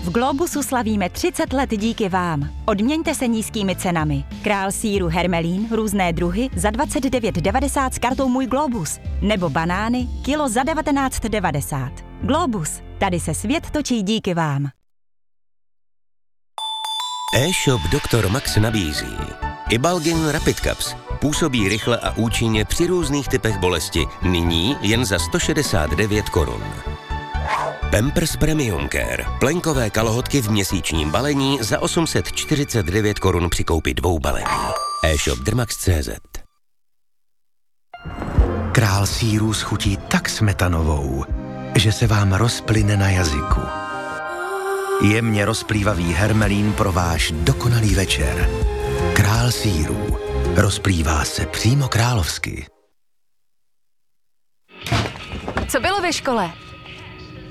V Globusu slavíme 30 let díky vám. Odměňte se nízkými cenami. Král sýru Hermelín, různé druhy za 29,90 s kartou Můj Globus. Nebo banány, kilo za 19,90. Globus, tady se svět točí díky vám. E-shop Dr. Max nabízí Ibalgin Rapid Caps. Působí rychle a účinně při různých typech bolesti. Nyní jen za 169 korun. Pampers Premium Care. Plenkové kalhotky v měsíčním balení za 849 korun při koupi 2 balení. E-shop Drmax.cz. Král sýrů schutí tak smetanovou, že se vám rozplyne na jazyku. Jemně rozplývavý hermelín pro váš dokonalý večer. Král sýrů. Rozplývá se přímo královsky. Co bylo ve škole?